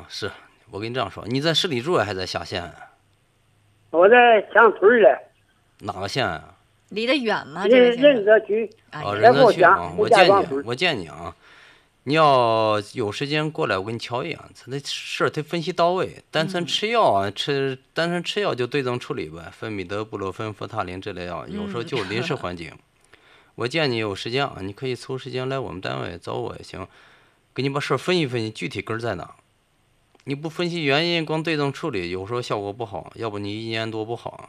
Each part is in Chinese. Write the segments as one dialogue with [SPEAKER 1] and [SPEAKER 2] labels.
[SPEAKER 1] 是我跟你这样说，你在市里住还是在下县啊？
[SPEAKER 2] 我在乡村嘞。
[SPEAKER 1] 哪个县啊？
[SPEAKER 3] 离得远吗？这位先
[SPEAKER 2] 任
[SPEAKER 3] 生？
[SPEAKER 2] 泽区。
[SPEAKER 1] 任泽区啊，
[SPEAKER 2] 胡家庄村。
[SPEAKER 1] 我见你啊，你要有时间过来，我给你瞧一眼，他那事儿他分析到位。单纯吃药啊，单纯吃药就对症处理呗，芬米德、布洛芬、佛他林这类药，有时候就临时缓解。我见你有时间啊，你可以抽时间来我们单位找我也行，给你把事儿分析分析，具体根儿在哪。你不分析原因，光对症处理，有时候效果不好，要不你1年多不好，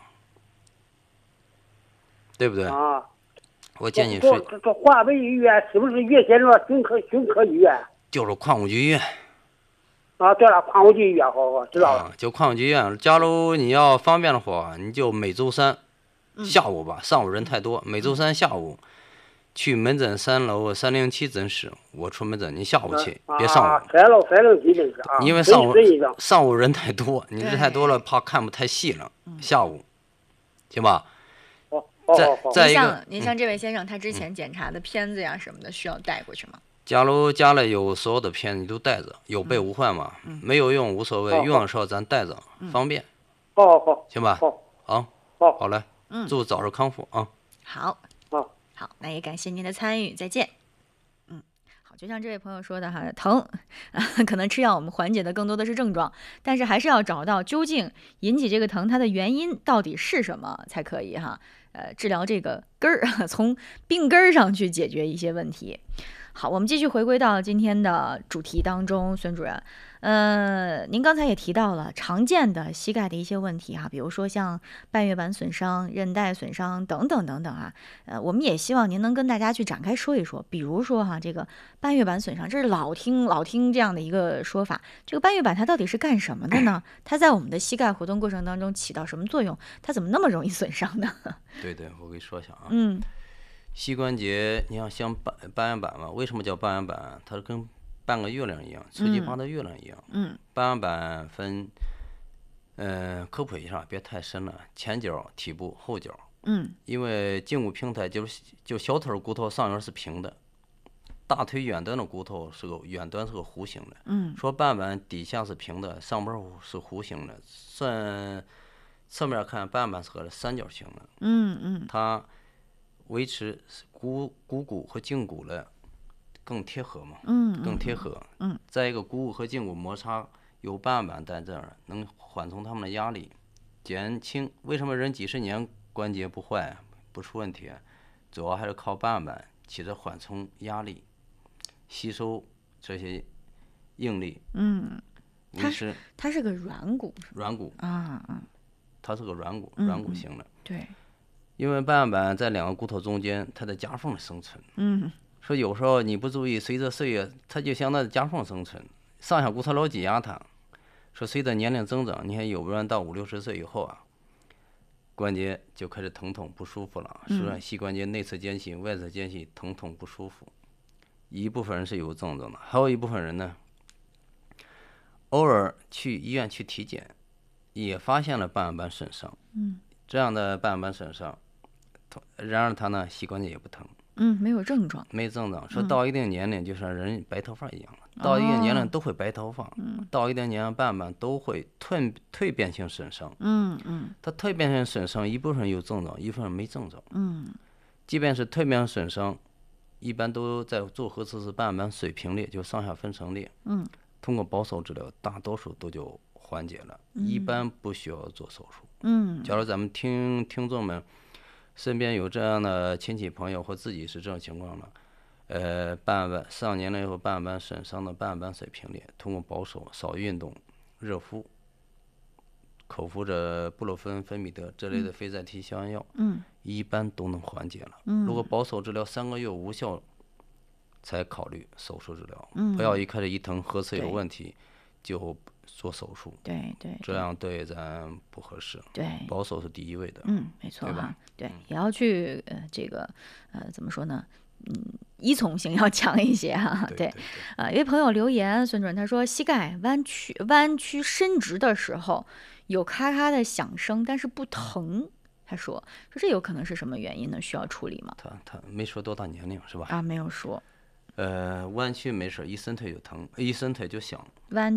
[SPEAKER 1] 对不对？
[SPEAKER 2] 啊，
[SPEAKER 1] 我建议是
[SPEAKER 2] 这华北医院是不是原先说胸科医院？
[SPEAKER 1] 就是矿务局医院。
[SPEAKER 2] 啊，对了，矿务局医院，好，知道了。
[SPEAKER 1] 就矿务局医院。假如你要方便的话，你就每周三下午吧，上午人太多，每周三下午去门诊3楼307诊室，我出门诊，你下午去，别上午。
[SPEAKER 2] 3楼307诊室啊。
[SPEAKER 1] 因为上午人太多，你人太多了，怕看不太细了。下午，行吧？再一个，
[SPEAKER 3] 您像这位先生，他之前检查的片子呀什么的，需要带过去吗？
[SPEAKER 1] 假如家里有所有的片子，你都带着，有备无患嘛。没有用无所谓，用的时候咱带着，方便。
[SPEAKER 2] 好，
[SPEAKER 1] 行吧？好嘞。祝早日康复啊！
[SPEAKER 3] 好，那也感谢您的参与，再见。好，就像这位朋友说的哈，疼，可能吃药我们缓解的更多的是症状，但是还是要找到究竟引起这个疼它的原因到底是什么才可以哈。治疗这个根儿，从病根儿上去解决一些问题。好，我们继续回归到今天的主题当中，孙主任，您刚才也提到了常见的膝盖的一些问题哈，比如说像半月板损伤、韧带损伤等等等等啊，我们也希望您能跟大家去展开说一说，比如说哈，这个半月板损伤，这是老听这样的一个说法，这个半月板它到底是干什么的呢？它在我们的膝盖活动过程当中起到什么作用？它怎么那么容易损伤呢？
[SPEAKER 1] 对，我给你说一下啊。膝关节，你像半月板嘛？为什么叫半月板？它跟半个月亮一样，初级八的月亮一样。半月板分，科普一下，别太深了。前脚、体部、后脚。因为胫骨平台就小腿骨头上缘是平的，大腿远端的骨头是个弧形的。说半月板底下是平的，上边是弧形的，算侧面看半月板是个三角形的。它维持股骨和胫骨的更贴合嘛，更贴合。再一个股骨和胫骨摩擦，有半月板在这儿，能缓冲他们的压力，减轻。为什么人几十年关节不坏不出问题？主要还是靠半月板起着缓冲压力，吸收这些应力。
[SPEAKER 3] 它是个软骨。
[SPEAKER 1] 软骨
[SPEAKER 3] 啊，
[SPEAKER 1] 它是个软骨型的。
[SPEAKER 3] 对。
[SPEAKER 1] 因为半月板在两个骨头中间，它在夹缝生存。说有时候你不注意，随着岁月，它就相当于夹缝生存，上下骨头老挤压它。说随着年龄增长，你看有人到50、60岁以后啊，关节就开始疼痛不舒服了，是膝关节内侧间隙、外侧间隙疼痛不舒服。一部分人是有症状的，还有一部分人呢，偶尔去医院去体检，也发现了半月板损伤。这样的半月板损伤。然而他呢，膝关节也不疼，
[SPEAKER 3] 没有症状，
[SPEAKER 1] 说到一定年龄就像人白头发一样，到一定年龄都会白头发，到一定年龄半月板都会蜕变性损伤。它蜕变性损伤，一部分有症状，一部分没症状。即便是蜕变性损伤，一般都在做核磁时半月板水平裂，就上下分层裂。通过保守治疗，大多数都就缓解了，一般不需要做手术。假如咱们听众们身边有这样的亲戚朋友或自己是这种情况了，半月板上年龄以后半月板损伤的半月板水平裂，通过保守、少运动、热敷、口服着布洛芬、芬米德这类的非甾体消炎药，一般都能缓解了。如果保守治疗3个月无效，才考虑手术治疗。不要一开始一疼核磁有问题就做手术，
[SPEAKER 3] 对，
[SPEAKER 1] 这样对咱不合适。
[SPEAKER 3] 对，
[SPEAKER 1] 保守是第一位的。
[SPEAKER 3] 没错哈。对，也要去这个怎么说呢？依从性要强一些哈。对，一位朋友留言，孙主任他说膝盖弯曲伸直的时候有咔咔的响声，但是不疼。他说这有可能是什么原因呢？需要处理吗？
[SPEAKER 1] 他没说多大年龄是吧？
[SPEAKER 3] 没有说。
[SPEAKER 1] 弯曲没事，一伸腿就疼，一伸腿就响。
[SPEAKER 3] 弯